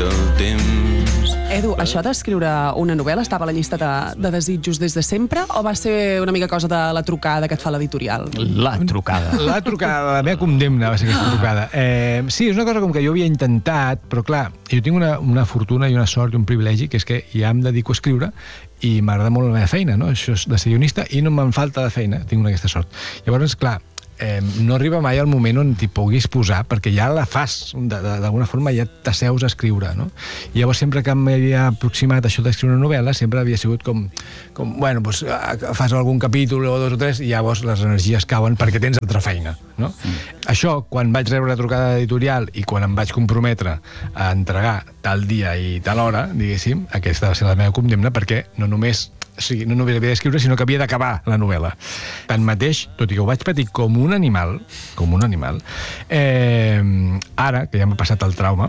del temps. Edu, això d'escriure una novel·la estava a la llista de desitjos des de sempre o va ser una mica cosa de la trucada que et fa l'editorial? La trucada, la meva condemna va ser aquesta trucada. Sí, és una cosa com que jo havia intentat, però clar, jo tinc una fortuna i una sort i un privilegi, que és que ja em dedico a escriure i m'agrada molt la meva feina, no? Això és de ser guionista i no me'n falta de feina, tinc aquesta sort. Llavors, clar, no arriba mai al moment on t'hi puguis posar, perquè ja la fas, d'alguna forma ja t'asseus a escriure, no? I llavors sempre que m'havia aproximat això d'escriure una novel·la, sempre havia sigut com bueno, doncs fas algun capítol o 2 o 3 i llavors les energies cauen perquè tens altra feina, no? Això, quan vaig rebre la trucada editorial i quan em vaig comprometre a entregar tal dia i tal hora, diguéssim, aquesta va ser la meva condemna, perquè no només havia d'escriure, sinó que havia d'acabar la novel·la. Tanmateix, tot i que ho vaig patir com un animal, ara, que ja m'ha passat el trauma,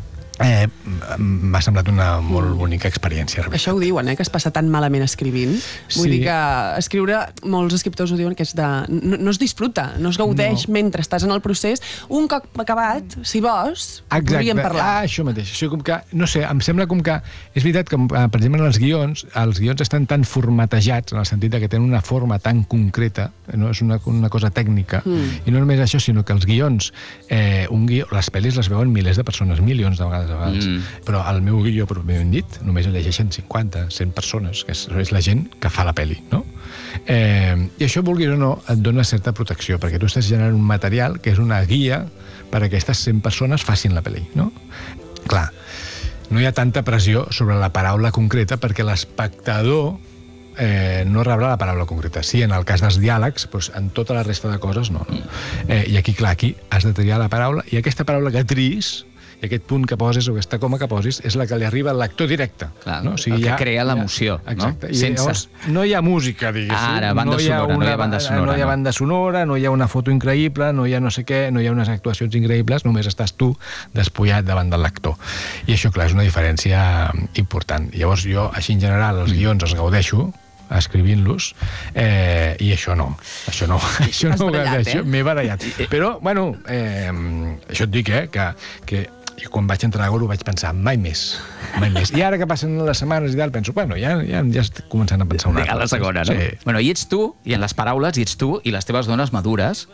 m'ha semblat una molt bonica experiència. Això ho diuen, que es passa tan malament escrivint. Vull dir que escriure, molts escriptors ho diuen, que és no es disfruta, no es gaudeix mentre estàs en el procés. Un cop acabat, si vols, podríem parlar. Això mateix. Això com que, no sé, em sembla com que... És veritat que, per exemple, els guions estan tan formatejats, en el sentit que tenen una forma tan concreta, no? És una cosa tècnica, i no només això, sinó que els guions, les pel·lis les veuen milers de persones, milions de vegades, però el meu guió pròpiament dit només el llegeixen 50, 100 persones, que és la gent que fa la pel·li, no? I això, vulguis o no, et dona certa protecció, perquè tu estàs generant un material que és una guia per a aquestes 100 persones facin la pel·li, no? Clar, no hi ha tanta pressió sobre la paraula concreta perquè l'espectador no rebrà la paraula concreta. Sí, en el cas dels diàlegs, doncs en tota la resta de coses no. I aquí, clar, aquí has de triar la paraula, i aquesta paraula que triïs, i aquest punt que poses o aquesta coma que posis és la que li arriba al lector directe. Clar, no? O sigui, el que crea l'emoció. Exacte. No? I llavors no hi ha música, diguéssim. Ara, banda sonora, no hi ha banda sonora. No hi ha banda sonora, no hi ha una foto increïble, no hi ha no sé què, no hi ha unes actuacions increïbles, només estàs tu despullat davant del lector. I això, clar, és una diferència important. Llavors jo, així en general, els guions els gaudeixo, escrivint-los, i això no ho gaudeixo, m'he barallat. Però, bueno, això et dic, que jo quan vaig entrar a Goro vaig pensar, mai més. I ara que passen les setmanes i tal, penso, bueno, ja estic començant a pensar una altra. La segona, no? Sí. Bueno, i ets tu, i en les paraules, i ets tu, i les teves dones madures,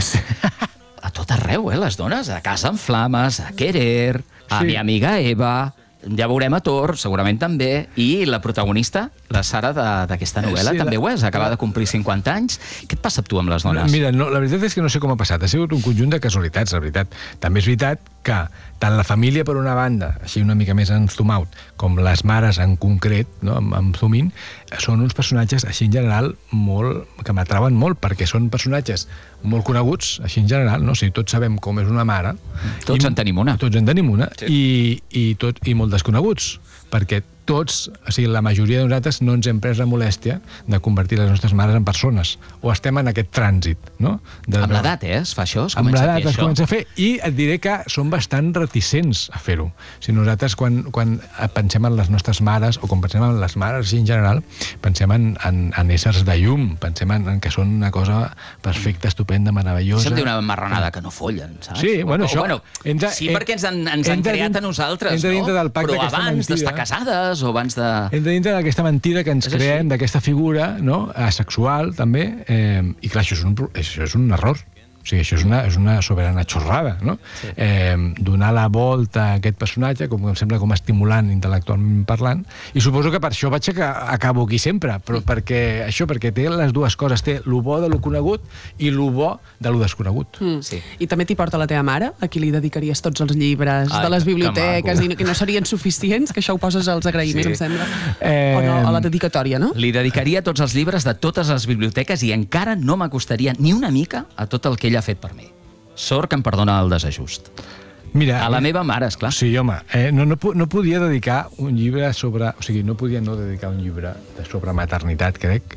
a tot arreu, les dones, a Casa en Flames, a Querer, a Mi amiga Eva, ja veurem a Thor, segurament també, i la protagonista, la Sara d'aquesta novel·la, també ho és, acaba de complir 50 anys. Què et passa amb tu, amb les dones? Mira, la veritat és que no sé com ha passat, ha sigut un conjunt de casualitats, la veritat. També és veritat que tant la família, per una banda, així una mica més en zoom out, com les mares en concret, no? amb zoom in, són uns personatges, així en general, que m'atrauen molt, perquè són personatges molt coneguts, així en general, no? O sigui, tots sabem com és una mare. Tots en tenim una. Tots en tenim una, sí. i molt desconeguts, perquè tots, o sigui, la majoria de nosaltres no ens hem pres la molèstia de convertir les nostres mares en persones, o estem en aquest trànsit, no? Amb l'edat, es fa això? Amb l'edat es comença a fer, i et diré que som bastant reticents a fer-ho. O sigui, nosaltres, quan pensem en les nostres mares, o quan pensem en les mares en general, pensem en éssers de llum, pensem en que són una cosa perfecta, estupenda, meravellosa. Això em diu una marranada que no follen, saps? Sí, bueno, això... Sí, perquè ens han creat a nosaltres, no? Però abans d'estar casades, o abans de... Entra dintre d'aquesta mentida que ens creem, d'aquesta figura, no? Asexual, també, i clar, això és un error. O sigui, això és una soberana xorrada, no? Sí. Donar la volta a aquest personatge, com em sembla com estimulant intel·lectualment parlant, i suposo que per això vaig acabo aquí sempre, però perquè té les dues coses, té lo bo de lo conegut i lo bo de lo desconegut. Sí. I també t'hi porta la teva mare, a qui li dedicaries tots els llibres de les biblioteques, i que no serien suficients, que això ho poses als agraïments, em sembla, o no, a la dedicatòria, no? Li dedicaria tots els llibres de totes les biblioteques i encara no m'acostaria ni una mica a tot el que ell ha fet per mi. Sort que em perdona el desajust. Mira, a la meva mare, esclar. Sí, home, no podia dedicar un llibre sobre... O sigui, no podia no dedicar un llibre sobre maternitat, crec,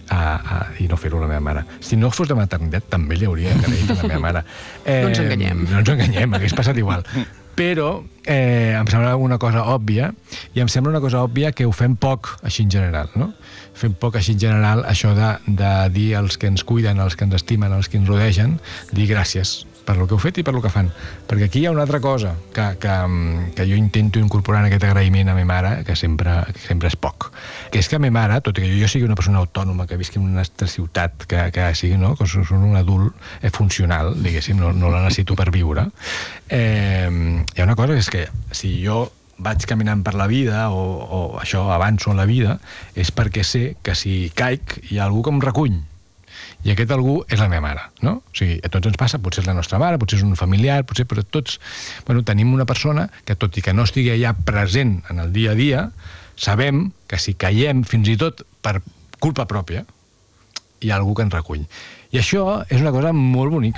i no fer-ho a la meva mare. Si no fos de maternitat, també li hauria agraït a la meva mare. No ens enganyem. No ens enganyem, hagués passat igual. Però em sembla una cosa òbvia, i em sembla una cosa òbvia que ho fem poc, així en general, no? Fem poc, així en general, això de dir als que ens cuiden, als que ens estimen, als que ens rodegen, dir gràcies. per lo que heu fet i per lo que fan. Perquè aquí hi ha una altra cosa que jo intento incorporar en aquest agraïment a ma mare, que sempre és poc, que és que ma mare, tot i que jo sigui una persona autònoma, que visqui en una altra ciutat, que sigui, no?, que soc un adult funcional, diguéssim, no la necessito per viure, hi ha una cosa que és que si jo vaig caminant per la vida o això avanço en la vida, és perquè sé que si caic hi ha algú que em recull. I aquest algú és la meva mare, no? O sigui, a tots ens passa, potser és la nostra mare, potser és un familiar, però tots tenim una persona que, tot i que no estigui allà present en el dia a dia, sabem que si caiem fins i tot per culpa pròpia, hi ha algú que ens recull. I això és una cosa molt bonica,